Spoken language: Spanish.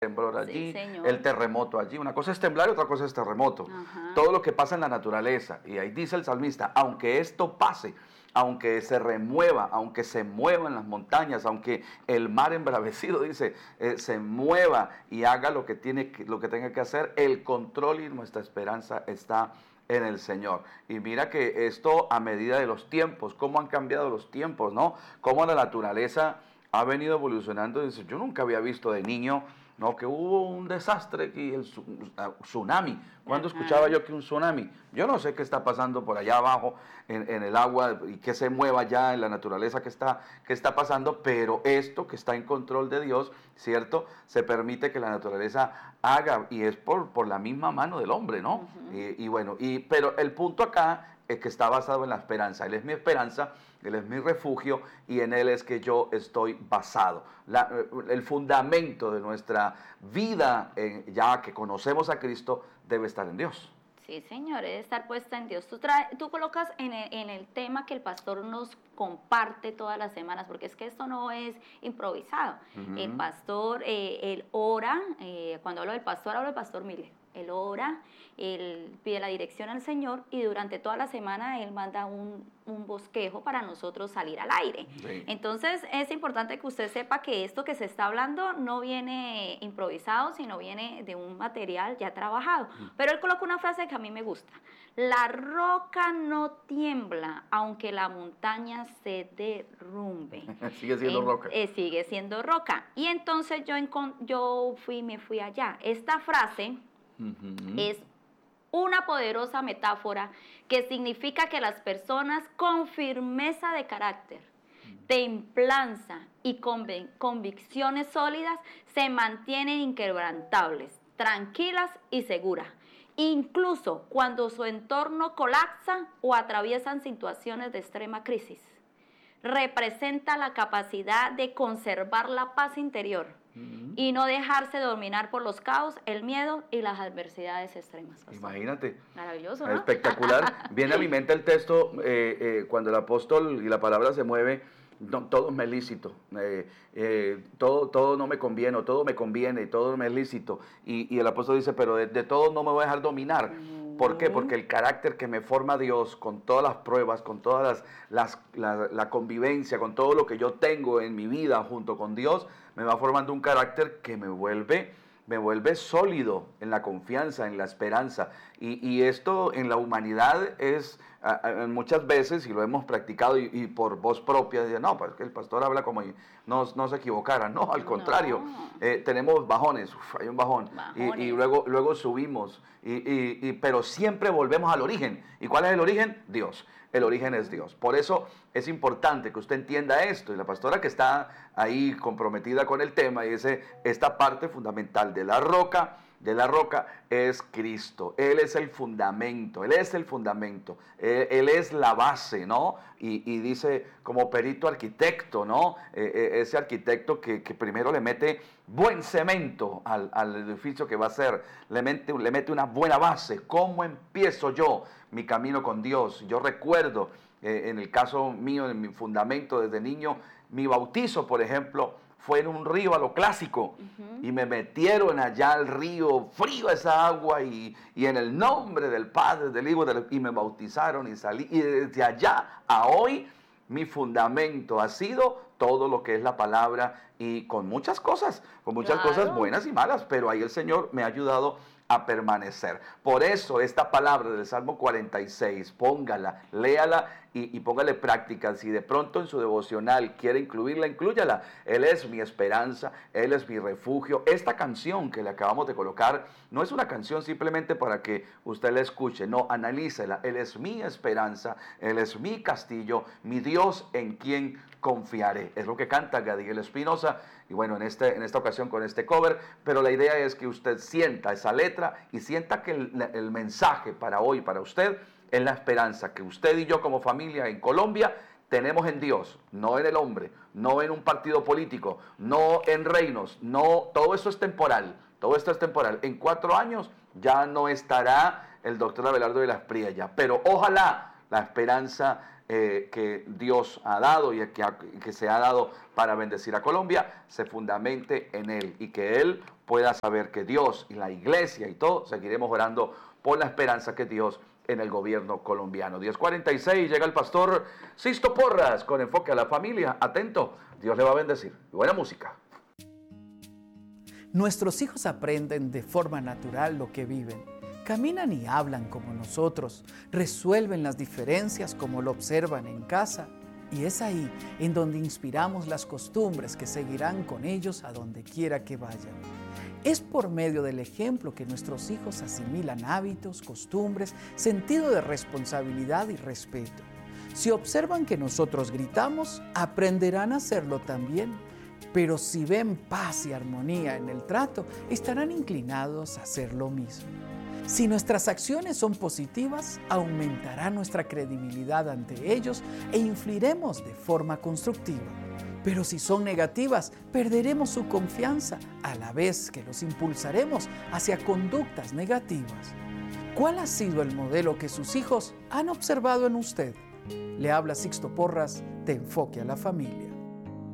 temblor allí, Sí, señor. el terremoto allí. Una cosa es temblar y otra cosa es terremoto. Ajá. Todo lo que pasa en la naturaleza. Y ahí dice el salmista, aunque esto pase, aunque se remueva, aunque se muevan las montañas, aunque el mar embravecido, dice, se mueva y haga lo que tenga que hacer, el control y nuestra esperanza está en el Señor. Y mira que esto a medida de los tiempos, cómo han cambiado los tiempos, ¿no? Cómo la naturaleza ha venido evolucionando. Dice, yo nunca había visto de niño, ¿no?, que hubo un desastre aquí, el tsunami. ¿Cuándo escuchaba yo que un tsunami? Yo no sé qué está pasando por allá abajo en el agua y que se mueva ya en la naturaleza que está pasando, pero esto que está en control de Dios, ¿cierto? Se permite que la naturaleza haga, y es por la misma mano del hombre, ¿no? Y bueno, pero el punto acá es que está basado en la esperanza. Él es mi esperanza, Él es mi refugio y en Él es que yo estoy basado. El fundamento de nuestra vida, ya que conocemos a Cristo, debe estar en Dios. Sí, señor, debe estar puesta en Dios. Tú colocas en el tema que el pastor nos comparte todas las semanas, porque es que esto no es improvisado. El pastor, él ora, cuando hablo del pastor Miller. Él ora, él pide la dirección al Señor y durante toda la semana él manda un bosquejo para nosotros salir al aire. Sí. Entonces es importante que usted sepa que esto que se está hablando no viene improvisado, sino viene de un material ya trabajado. Pero él coloca una frase que a mí me gusta. La roca no tiembla, aunque la montaña se derrumbe. Sigue siendo roca. Sigue siendo roca. Y entonces me fui allá. Esta frase es una poderosa metáfora que significa que las personas con firmeza de carácter, templanza y convicciones sólidas se mantienen inquebrantables, tranquilas y seguras, incluso cuando su entorno colapsa o atraviesan situaciones de extrema crisis. Representa la capacidad de conservar la paz interior y no dejarse dominar por los caos, el miedo y las adversidades extremas. Pastor. Imagínate. Maravilloso, ¿no? Espectacular. Viene a mi mente el texto cuando el apóstol y la palabra se mueve, no, todo me es lícito, todo no me conviene, o todo me conviene, todo me es lícito. Y el apóstol dice, pero de todo no me voy a dejar dominar. ¿Por qué? Porque el carácter que me forma Dios, con todas las pruebas, con todas la convivencia, con todo lo que yo tengo en mi vida junto con Dios, me va formando un carácter que me vuelve sólido en la confianza, en la esperanza. Y esto en la humanidad es muchas veces, y lo hemos practicado y por voz propia, dicen, no, pues que el pastor habla como no se equivocara. No, al contrario, tenemos bajones, hay un bajón. Y luego subimos, pero siempre volvemos al origen. ¿Y cuál es el origen? Dios. El origen es Dios. Por eso es importante que usted entienda esto. Y la pastora que está ahí comprometida con el tema dice, esta parte fundamental de la roca es Cristo. Él es el fundamento, Él es el fundamento, Él es la base, ¿no? Y dice, como perito arquitecto, ¿no? Ese arquitecto que primero le mete buen cemento al edificio que va a hacer, le mete una buena base. ¿Cómo empiezo yo mi camino con Dios? Yo recuerdo, en el caso mío, en mi fundamento desde niño, mi bautizo, por ejemplo, fue en un río a lo clásico, y me metieron allá al río, frío esa agua, y en el nombre del Padre, del Hijo, y me bautizaron y salí, y desde allá a hoy, mi fundamento ha sido todo lo que es la palabra, y con muchas cosas buenas y malas, pero ahí el Señor me ha ayudado a permanecer. Por eso esta palabra del Salmo 46, póngala, léala y póngale práctica. Si de pronto en su devocional quiere incluirla, inclúyala. Él es mi esperanza, Él es mi refugio. Esta canción que le acabamos de colocar no es una canción simplemente para que usted la escuche, no, analícela. Él es mi esperanza, Él es mi castillo, mi Dios en quien confiaré. Es lo que canta Gadiel Espinosa. Y bueno, en esta ocasión con este cover, pero la idea es que usted sienta esa letra y sienta que el mensaje para hoy, para usted, es la esperanza que usted y yo como familia en Colombia tenemos en Dios, no en el hombre, no en un partido político, no en reinos, no, todo eso es temporal, todo esto es temporal. En 4 años ya no estará el doctor Abelardo de las Priella, pero ojalá la esperanza que Dios ha dado y que se ha dado para bendecir a Colombia, se fundamente en Él y que Él pueda saber que Dios y la iglesia y todo, seguiremos orando por la esperanza que Dios en el gobierno colombiano. 10:46, llega el pastor Sixto Porras con enfoque a la familia. Atento, Dios le va a bendecir. Buena música. Nuestros hijos aprenden de forma natural lo que viven. Caminan y hablan como nosotros, resuelven las diferencias como lo observan en casa. Y es ahí en donde inspiramos las costumbres que seguirán con ellos a donde quiera que vayan. Es por medio del ejemplo que nuestros hijos asimilan hábitos, costumbres, sentido de responsabilidad y respeto. Si observan que nosotros gritamos, aprenderán a hacerlo también. Pero si ven paz y armonía en el trato, estarán inclinados a hacer lo mismo. Si nuestras acciones son positivas, aumentará nuestra credibilidad ante ellos e influiremos de forma constructiva. Pero si son negativas, perderemos su confianza, a la vez que los impulsaremos hacia conductas negativas. ¿Cuál ha sido el modelo que sus hijos han observado en usted? Le habla Sixto Porras de Enfoque a la Familia.